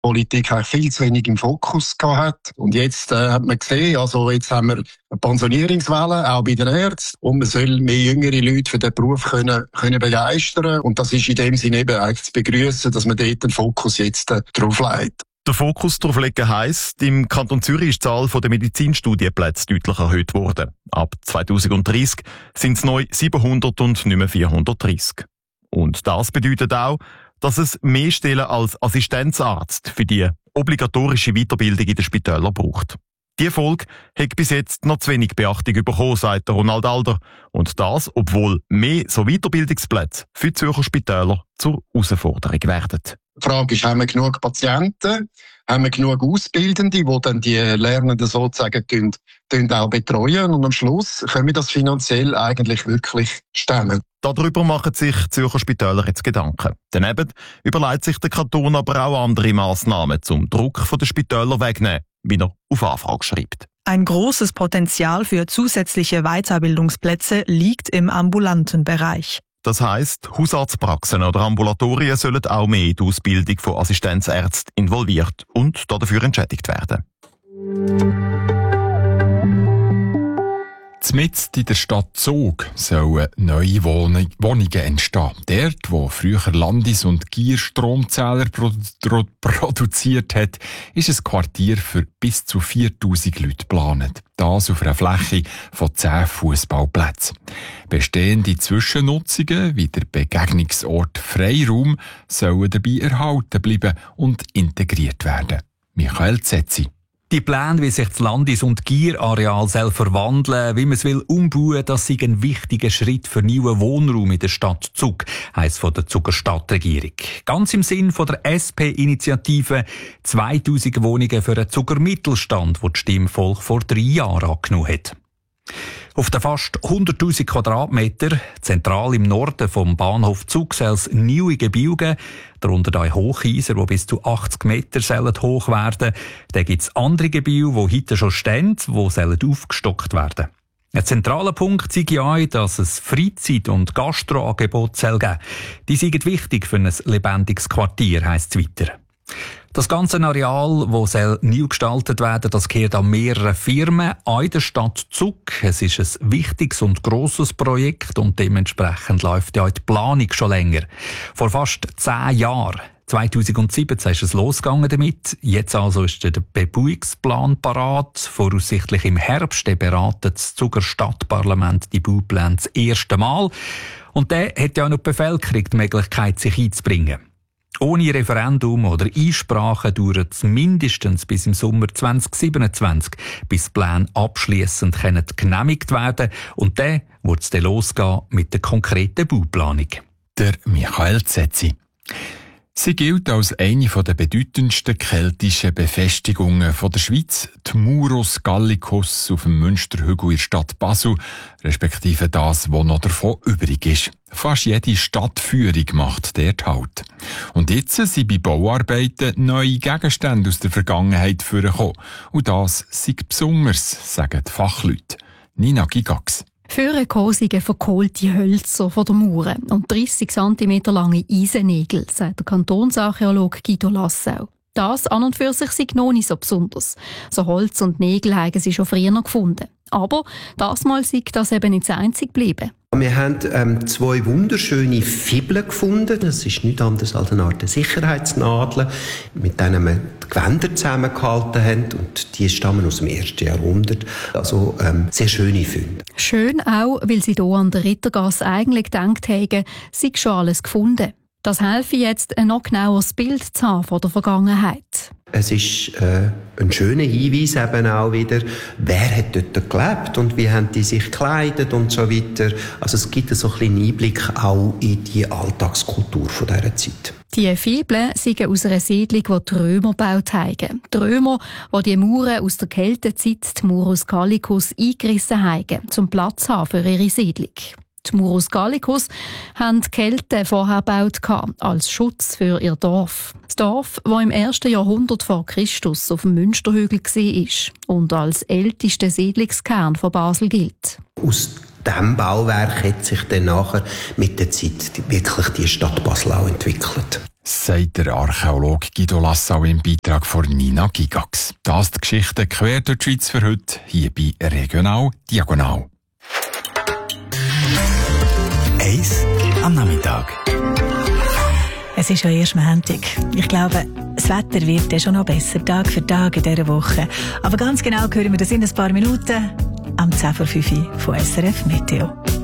Politik eigentlich viel zu wenig im Fokus gehabt hat. Und jetzt hat man gesehen, also jetzt haben wir eine Pensionierungswelle, auch bei den Ärzten. Und man soll mehr jüngere Leute für den Beruf können begeistern. Und das ist in dem Sinne eben eigentlich zu begrüßen, dass man dort den Fokus jetzt drauf legt. Der Fokus darauf legen heisst, im Kanton Zürich ist die Zahl der Medizinstudienplätze deutlich erhöht worden. Ab 2030 sind es neu 700 und nicht mehr 430. Und das bedeutet auch, dass es mehr Stellen als Assistenzarzt für die obligatorische Weiterbildung in den Spitälern braucht. Die Folge hat bis jetzt noch zu wenig Beachtung bekommen, sagt Ronald Alder. Und das, obwohl mehr so Weiterbildungsplätze für die Zürcher Spitäler zur Herausforderung werden. Die Frage ist, haben wir genug Patienten? Haben wir genug Ausbildende, die dann die Lernenden sozusagen auch betreuen? Und am Schluss können wir das finanziell eigentlich wirklich stemmen. Darüber machen sich die Zürcher Spitäler jetzt Gedanken. Daneben überlegt sich der Kanton aber auch andere Massnahmen, um Druck von den Spitälern wegzunehmen, wie er auf Anfrage schreibt. Ein großes Potenzial für zusätzliche Weiterbildungsplätze liegt im ambulanten Bereich. Das heisst, Hausarztpraxen oder Ambulatorien sollen auch mehr in die Ausbildung von Assistenzärzten involviert und dafür entschädigt werden. Mitten in der Stadt Zug sollen neue Wohnungen entstehen. Dort, wo früher Landis- und Gier Stromzähler produziert hat, ist ein Quartier für bis zu 4000 Leute geplant. Das auf einer Fläche von 10 Fußballplätzen. Bestehende Zwischennutzungen wie der Begegnungsort Freiraum sollen dabei erhalten bleiben und integriert werden. Michael Zetzi. Die Pläne, wie sich das Landis- und Gier-Areal verwandeln, wie man es umbauen, das sei ein wichtiger Schritt für neuen Wohnraum in der Stadt Zug, heisst von der Zuger Stadtregierung. Ganz im Sinn von der SP-Initiative 2000 Wohnungen für einen Zuger Mittelstand, die das Stimmvolk vor 3 Jahren angenommen hat. Auf den fast 100'000 Quadratmeter, zentral im Norden vom Bahnhof Zug, soll es neue Gebäude geben, darunter ein Hochhäuser, die bis zu 80 Meter hoch werden sollen. Dann gibt es andere Gebäude, die heute schon stehen, die aufgestockt werden. Ein zentraler Punkt sei ja, dass es Freizeit- und Gastroangebote geben soll. Die sind wichtig für ein lebendiges Quartier, heisst es weiter. Das ganze Areal, das neu gestaltet werden, das gehört an mehrere Firmen an der Stadt Zug. Es ist ein wichtiges und grosses Projekt und dementsprechend läuft ja die Planung schon länger. Vor fast 10 Jahren, 2017, ist es losgegangen damit. Jetzt also ist der Bebauungsplan parat. Voraussichtlich im Herbst beratet das Zuger Stadtparlament die Baupläne das erste Mal. Und dann hat ja noch die Bevölkerung die Möglichkeit, sich einzubringen. Ohne Referendum oder Einsprache dauert es mindestens bis im Sommer 2027, bis die Pläne abschliessend genehmigt werden können. Und dann wird es losgehen mit der konkreten Bauplanung. Der Michael Zetzi. Sie gilt als eine der bedeutendsten keltischen Befestigungen der Schweiz, die Murus Gallicus auf dem Münsterhügel in der Stadt Basel, respektive das, was noch davon übrig ist. Fast jede Stadtführung macht dort Halt. Und jetzt sind bei Bauarbeiten neue Gegenstände aus der Vergangenheit vorgekommen. Und das sei besonders, sagen die Fachleute. Nina Gigax. Vorgekommen sind verkohlte Hölzer von der Mauer und 30 cm lange Eisennägel, sagt der Kantonsarchäologe Guido Lassau. Das an und für sich sei noch nicht so besonders. So Holz und Nägel haben sie schon früher noch gefunden. Aber das Mal sei das eben nicht das einzige geblieben. Wir haben 2 wunderschöne Fibeln gefunden. Das ist nichts anderes als eine Art Sicherheitsnadel, mit denen wir die Gewänder zusammengehalten haben. Und die stammen aus dem 1. Jahrhundert. Also sehr schöne Funde. Schön auch, weil sie hier an der Rittergasse eigentlich gedacht haben, sei schon alles gefunden. Das helfe jetzt, ein noch genaueres Bild zu haben von der Vergangenheit. Es ist ein schöner Hinweis eben auch wieder, wer hat dort gelebt und wie haben die sich gekleidet und so weiter. Also es gibt so einen kleinen Einblick auch in die Alltagskultur von dieser Zeit. Die Fibeln sind aus einer Siedlung, die die Römer gebaut haben. Die Römer, die Mauern aus der Keltenzeit, die Murus Gallicus, eingerissen haben, um Platz zu haben für ihre Siedlung. Die Murus Gallicus haben die Kelten vorher gebaut als Schutz für ihr Dorf. Das Dorf, das im 1. Jahrhundert vor Christus auf dem Münsterhügel war und als ältester Siedlungskern von Basel gilt. Aus diesem Bauwerk hat sich dann nachher mit der Zeit wirklich die Stadt Basel auch entwickelt. sagt der Archäologe Guido Lassau im Beitrag von Nina Gigax. Das ist die Geschichte quer durch die Schweiz für heute, hier bei Regional Diagonal. 1 am Nachmittag. Es ist ja erst Montag. Ich glaube, das Wetter wird ja schon noch besser, Tag für Tag in dieser Woche. Aber ganz genau hören wir das in ein paar Minuten am 10:05 von SRF Meteo.